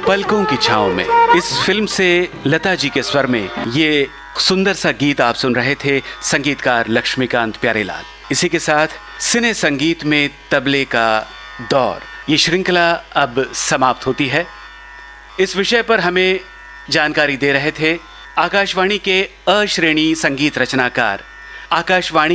पलकों की छांव में, इस फिल्म से लता जी के स्वर में ये सुंदर सा गीत आप सुन रहे थे, संगीतकार लक्ष्मीकांत प्यारेलाल। इसी के साथ सिने संगीत में तबले का दौर, ये श्रृंखला अब समाप्त होती है। इस विषय पर हमें जानकारी दे रहे थे आकाशवाणी के अ श्रेणी संगीत रचनाकार, आकाशवाणी